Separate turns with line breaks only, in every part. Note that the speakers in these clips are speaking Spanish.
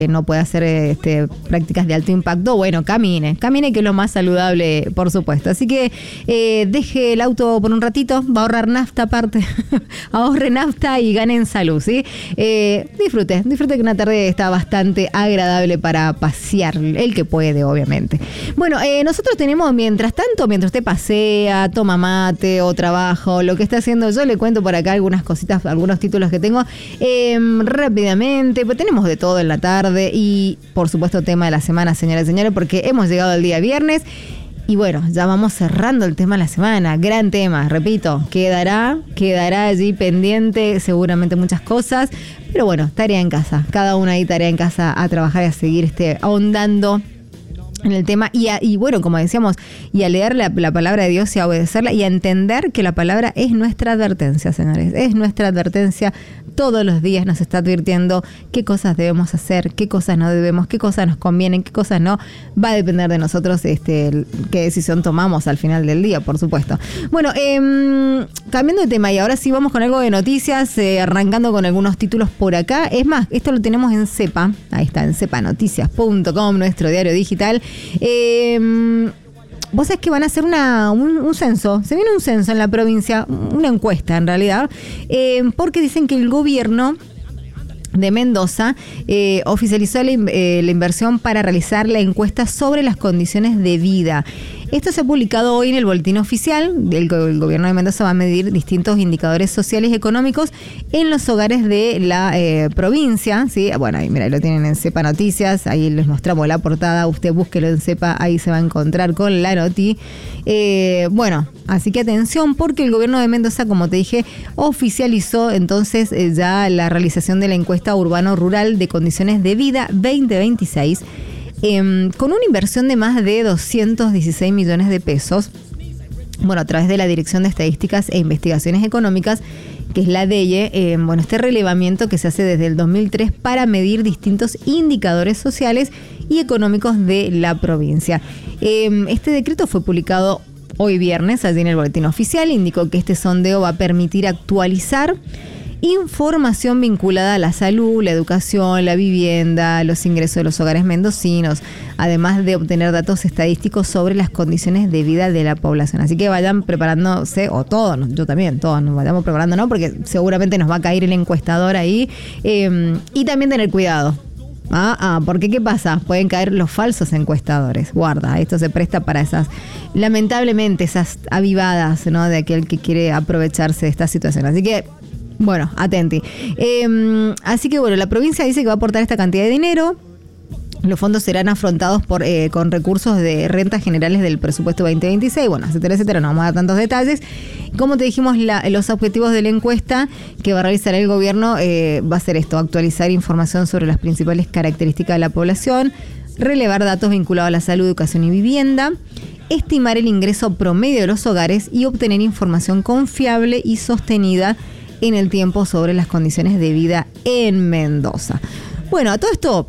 no puede hacer prácticas de alto impacto, bueno, camine, que es lo más saludable, por supuesto. Así que deje el auto por un ratito, va a ahorrar nafta aparte, ahorre nafta y gane en salud, ¿sí? Disfrute que una tarde está bastante agradable para pasear, el que puede, obviamente. Bueno, nosotros tenemos, mientras usted pasea, toma mate o trabaja o lo que está haciendo, yo le cuento por acá algunas cositas, algunos títulos que tengo rápidamente, pues tenemos de todo en la tarde. Y por supuesto tema de la semana, señoras y señores, porque hemos llegado al día viernes y bueno, ya vamos cerrando el tema de la semana, gran tema, repito, quedará allí pendiente seguramente muchas cosas, pero bueno, tarea en casa, cada una ahí tarea en casa a trabajar y a seguir ahondando en el tema y bueno, como decíamos, y a leer la palabra de Dios y a obedecerla y a entender que la palabra es nuestra advertencia, señores, es nuestra advertencia. Todos los días nos está advirtiendo qué cosas debemos hacer, qué cosas no debemos, qué cosas nos convienen, qué cosas no. Va a depender de nosotros qué decisión tomamos al final del día, por supuesto. Bueno, cambiando de tema y ahora sí vamos con algo de noticias, arrancando con algunos títulos por acá. Es más, esto lo tenemos en CEPA, ahí está, en cepanoticias.com, nuestro diario digital. Vos sabés que van a hacer un censo, se viene un censo en la provincia, una encuesta en realidad, porque dicen que el gobierno de Mendoza oficializó la inversión para realizar la encuesta sobre las condiciones de vida. Esto se ha publicado hoy en el boletín oficial. El gobierno de Mendoza va a medir distintos indicadores sociales y económicos en los hogares de la provincia, ¿sí? Bueno, ahí, mira, ahí lo tienen en CEPA Noticias, ahí les mostramos la portada, usted búsquelo en CEPA, ahí se va a encontrar con la noti. Bueno, así que atención porque el gobierno de Mendoza, como te dije, oficializó entonces ya la realización de la encuesta urbano-rural de condiciones de vida 2026, con una inversión de más de 216 millones de pesos, bueno, a través de la Dirección de Estadísticas e Investigaciones Económicas, que es la DEIE, bueno, este relevamiento que se hace desde el 2003 para medir distintos indicadores sociales y económicos de la provincia. Este decreto fue publicado hoy viernes, allí en el boletín oficial, indicó que este sondeo va a permitir actualizar información vinculada a la salud, la educación, la vivienda, los ingresos de los hogares mendocinos, además de obtener datos estadísticos sobre las condiciones de vida de la población. Así que vayan preparándose, o todos, yo también, todos nos vayamos preparando, ¿no? Porque seguramente nos va a caer el encuestador ahí. Y también tener cuidado. Porque ¿qué pasa? Pueden caer los falsos encuestadores. Guarda, esto se presta para lamentablemente, esas avivadas, ¿no? De aquel que quiere aprovecharse de esta situación. Así que, bueno, atenti. Así que, bueno, la provincia dice que va a aportar esta cantidad de dinero. Los fondos serán afrontados con recursos de rentas generales del presupuesto 2026. Bueno, etcétera, no vamos a dar tantos detalles. Como te dijimos, los objetivos de la encuesta que va a realizar el gobierno va a ser esto: actualizar información sobre las principales características de la población, relevar datos vinculados a la salud, educación y vivienda, estimar el ingreso promedio de los hogares y obtener información confiable y sostenida en el tiempo sobre las condiciones de vida en Mendoza. Bueno, a todo esto,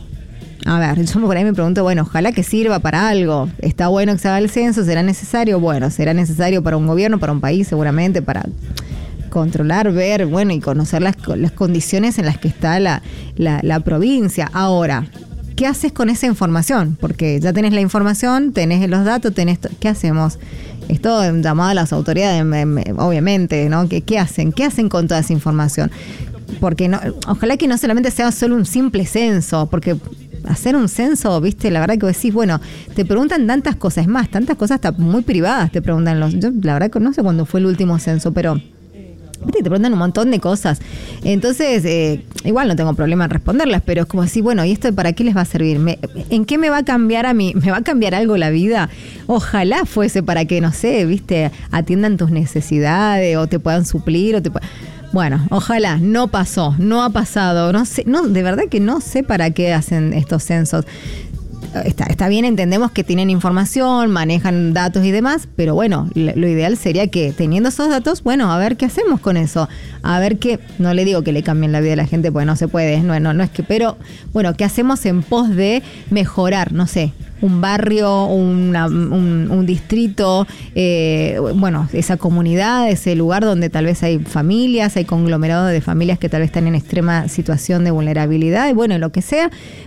a ver, yo por ahí me pregunto, bueno, ojalá que sirva para algo. Está bueno que se haga el censo, ¿será necesario? Bueno, será necesario para un gobierno, para un país, seguramente, para controlar, ver, bueno, y conocer las condiciones en las que está la provincia. Ahora, ¿qué haces con esa información? Porque ya tenés la información, tenés los datos, ¿qué hacemos? Esto es llamado a las autoridades, obviamente, ¿no? ¿Qué hacen? ¿Qué hacen con toda esa información? Porque ojalá que no solamente sea solo un simple censo, porque hacer un censo, viste, la verdad que decís, bueno, te preguntan tantas cosas, es más, tantas cosas hasta muy privadas te preguntan yo la verdad que no sé cuándo fue el último censo, pero viste, te preguntan un montón de cosas. Entonces, igual no tengo problema en responderlas, pero es como decir, bueno, ¿y esto para qué les va a servir? ¿En qué me va a cambiar a mí? ¿Me va a cambiar algo la vida? Ojalá fuese para que, no sé, viste, atiendan tus necesidades o te puedan suplir Bueno, ojalá, no pasó, no ha pasado, no sé, no, de verdad que no sé para qué hacen estos censos. está bien, entendemos que tienen información, manejan datos y demás, pero bueno, lo ideal sería que teniendo esos datos, bueno, a ver qué hacemos con eso, a ver qué, no le digo que le cambien la vida a la gente, porque no se puede, no es que, pero bueno, ¿qué hacemos en pos de mejorar, no sé, un barrio, un distrito, bueno, esa comunidad, ese lugar donde tal vez hay familias, hay conglomerados de familias que tal vez están en extrema situación de vulnerabilidad, y bueno, lo que sea,